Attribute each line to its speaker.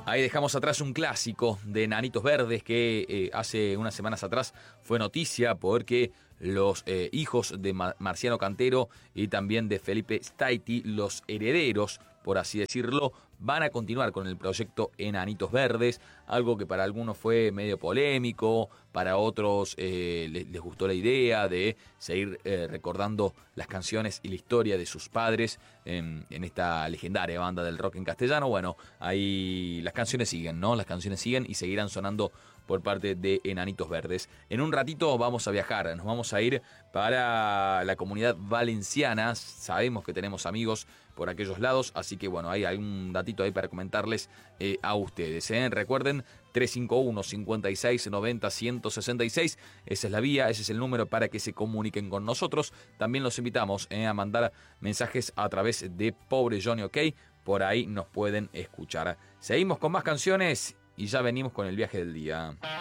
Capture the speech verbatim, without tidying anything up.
Speaker 1: Ahí dejamos atrás un clásico de Enanitos Verdes que eh, hace unas semanas atrás fue noticia porque los eh, hijos de Ma- Marciano Cantero y también de Felipe Staiti, los herederos, por así decirlo, van a continuar con el proyecto Enanitos Verdes, algo que para algunos fue medio polémico, para otros eh, les, les gustó la idea de seguir eh, recordando las canciones y la historia de sus padres en, en esta legendaria banda del rock en castellano. Bueno, ahí las canciones siguen, ¿no? Las canciones siguen y seguirán sonando por parte de Enanitos Verdes. En un ratito vamos a viajar, nos vamos a ir para la comunidad valenciana. Sabemos que tenemos amigos por aquellos lados, así que bueno, hay algún datito ahí para comentarles eh, a ustedes. ¿eh? Recuerden, tres cinco uno, cinco seis, nueve cero, uno seis seis, esa es la vía, ese es el número para que se comuniquen con nosotros. También los invitamos eh, a mandar mensajes a través de Pobre Johnny OK, por ahí nos pueden escuchar. Seguimos con más canciones y ya venimos con el viaje del día.